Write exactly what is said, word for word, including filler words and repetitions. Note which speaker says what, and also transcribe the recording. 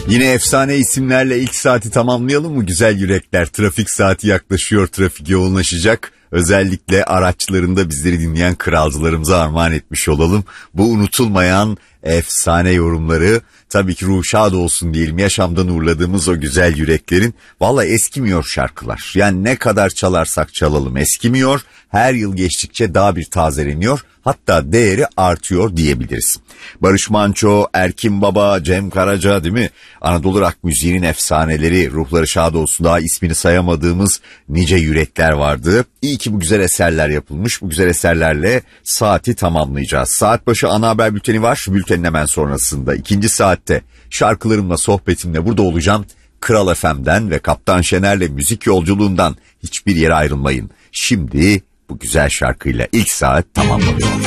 Speaker 1: Yine efsane isimlerle ilk saati tamamlayalım mı güzel yürekler? Trafik saati yaklaşıyor, trafik yoğunlaşacak. Özellikle araçlarında bizleri dinleyen kralcılarımıza armağan etmiş olalım. Bu unutulmayan efsane yorumları, tabii ki ruh şad olsun diyelim, yaşamdan uğurladığımız o güzel yüreklerin. Vallahi eskimiyor şarkılar. Yani ne kadar çalarsak çalalım eskimiyor. Her yıl geçtikçe daha bir tazeleniyor. Hatta değeri artıyor diyebiliriz. Barış Manço, Erkin Baba, Cem Karaca, değil mi? Anadolu rock müziğinin efsaneleri, ruhları şad olsun, daha ismini sayamadığımız nice yürekler vardı. İyi ki bu güzel eserler yapılmış. Bu güzel eserlerle saati tamamlayacağız. Saat başı ana haber bülteni var. Bültenin hemen sonrasında ikinci saatte şarkılarımla, sohbetimle burada olacağım. Kral F M'den ve Kaptan Şener'le müzik yolculuğundan hiçbir yere ayrılmayın. Şimdi bu güzel şarkıyla ilk saat tamamlanıyor.